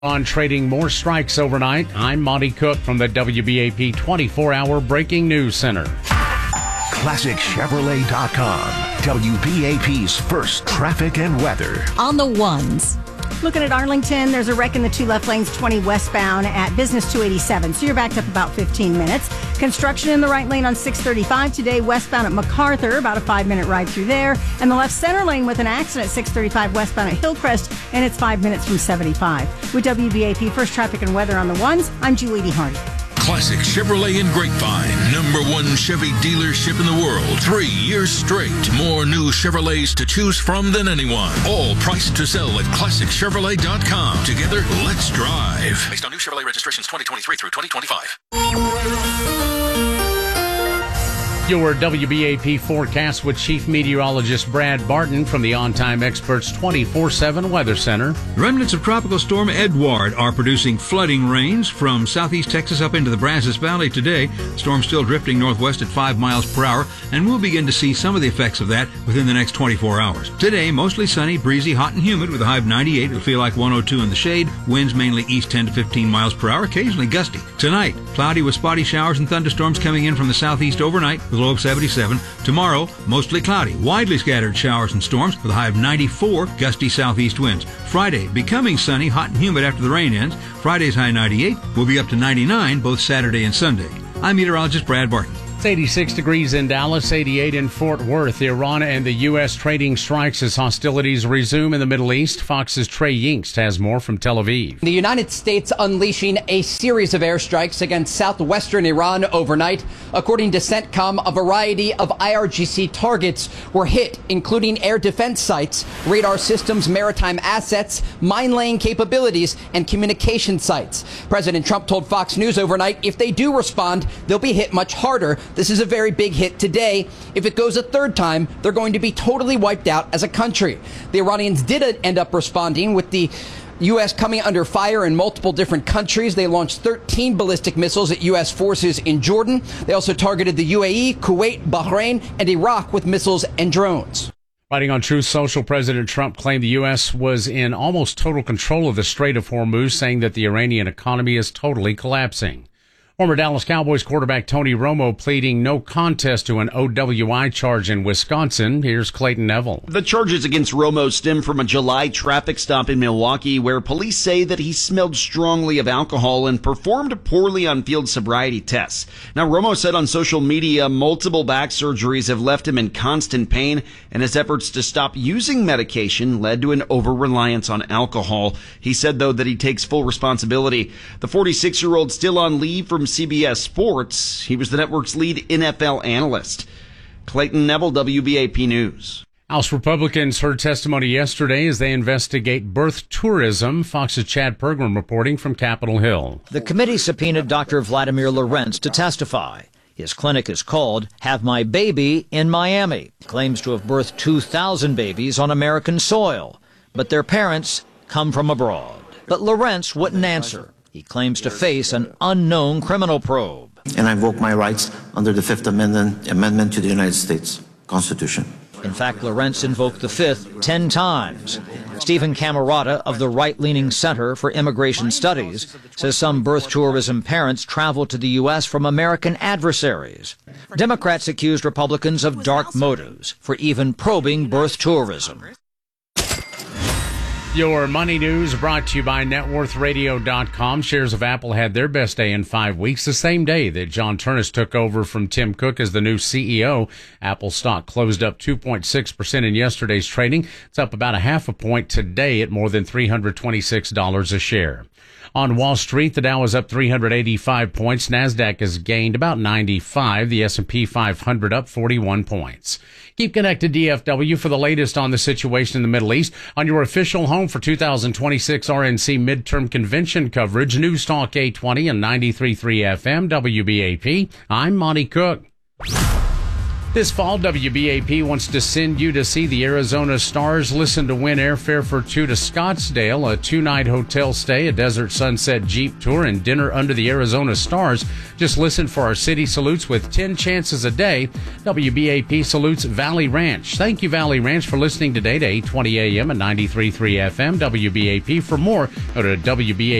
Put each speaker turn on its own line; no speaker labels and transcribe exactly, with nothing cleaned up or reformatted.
On trading more strikes overnight, I'm Monty Cook from the W B A P twenty-four hour Breaking News Center.
Classic Chevrolet dot com, W B A P's first traffic and weather.
On the ones.
Looking at Arlington, there's a wreck in the two left lanes, twenty westbound at Business two eighty-seven. So you're backed up about fifteen minutes. Construction in the right lane on six thirty-five today, westbound at MacArthur, about a five-minute ride through there. And the left center lane with an accident at six thirty-five westbound at Hillcrest, and it's five minutes from seventy-five. With W B A P First Traffic and Weather on the ones, I'm Julie D. Hardy.
Classic Chevrolet in Grapevine, number one Chevy dealership in the world. Three years straight. More new Chevrolets to choose from than anyone. All priced to sell at Classic Chevrolet dot com. Together, let's drive. Based on new Chevrolet registrations twenty twenty-three through twenty twenty-five.
Your W B A P forecast with Chief Meteorologist Brad Barton from the On Time Experts twenty-four seven Weather Center.
Remnants of Tropical Storm Edward are producing flooding rains from southeast Texas up into the Brazos Valley today. The storm still drifting northwest at five miles per hour, and we'll begin to see some of the effects of that within the next twenty-four hours. Today, mostly sunny, breezy, hot and humid with a high of ninety-eight. It'll feel like one oh two in the shade. Winds mainly east ten to fifteen miles per hour, occasionally gusty. Tonight, cloudy with spotty showers and thunderstorms coming in from the southeast overnight with a low of seventy-seven. Tomorrow, mostly cloudy, widely scattered showers and storms with a high of ninety-four, gusty southeast winds. Friday, becoming sunny, hot and humid after the rain ends. Friday's high ninety-eight will be up to ninety-nine both Saturday and Sunday. I'm meteorologist Brad Barton.
It's eighty-six degrees in Dallas, eighty-eight in Fort Worth. Iran and the U S trading strikes as hostilities resume in the Middle East. Fox's Trey Yingst has more from Tel Aviv.
The United States unleashing a series of airstrikes against southwestern Iran overnight. According to CENTCOM, a variety of I R G C targets were hit, including air defense sites, radar systems, maritime assets, mine-laying capabilities, and communication sites. President Trump told Fox News overnight if they do respond, they'll be hit much harder. This is a very big hit today. If it goes a third time, they're going to be totally wiped out as a country. The Iranians did end up responding with the U S coming under fire in multiple different countries. They launched thirteen ballistic missiles at U S forces in Jordan. They also targeted the U A E, Kuwait, Bahrain, and Iraq with missiles and drones.
Writing on Truth Social, President Trump claimed the U S was in almost total control of the Strait of Hormuz, saying that the Iranian economy is totally collapsing. Former Dallas Cowboys quarterback Tony Romo pleading no contest to an O W I charge in Wisconsin. Here's Clayton Neville.
The charges against Romo stem from a July traffic stop in Milwaukee where police say that he smelled strongly of alcohol and performed poorly on field sobriety tests. Now, Romo said on social media multiple back surgeries have left him in constant pain, and his efforts to stop using medication led to an over-reliance on alcohol. He said, though, that he takes full responsibility. The forty-six-year-old still on leave from C B S Sports. He was the network's lead N F L analyst. Clayton Neville, W B A P News.
House Republicans heard testimony yesterday as they investigate birth tourism. Fox's Chad Pergram reporting from Capitol Hill.
The committee subpoenaed Doctor Vladimir Lorenz to testify. His clinic is called Have My Baby in Miami. He claims to have birthed two thousand babies on American soil, but their parents come from abroad. But Lorenz wouldn't answer. He claims to face an unknown criminal probe.
And I invoke my rights under the Fifth Amendment, amendment to the United States Constitution.
In fact, Lorenz invoked the Fifth ten times. Stephen Camarata of the right-leaning Center for Immigration Studies says some birth tourism parents travel to the U S from American adversaries. Democrats accused Republicans of dark motives for even probing birth tourism.
Your money news brought to you by net worth radio dot com. Shares of Apple had their best day in five weeks, the same day that John Ternus took over from Tim Cook as the new C E O. Apple stock closed up two point six percent in yesterday's trading. It's up about a half a point today at more than three hundred twenty-six dollars a share. On Wall Street, the Dow is up three hundred eighty-five points. NASDAQ has gained about ninety-five. The S and P five hundred up forty-one points. Keep connected D F W for the latest on the situation in the Middle East on your official home for two thousand twenty-six R N C midterm convention coverage. News Talk eight twenty and ninety-three point three F M W B A P. I'm Monty Cook. This fall, W B A P wants to send you to see the Arizona Stars. Listen to win airfare for two to Scottsdale, a two-night hotel stay, a Desert Sunset Jeep tour, and dinner under the Arizona Stars. Just listen for our city salutes with ten chances a day. W B A P salutes Valley Ranch. Thank you, Valley Ranch, for listening today to eight twenty a.m. and ninety-three point three F M W B A P. For more, go to W B A P.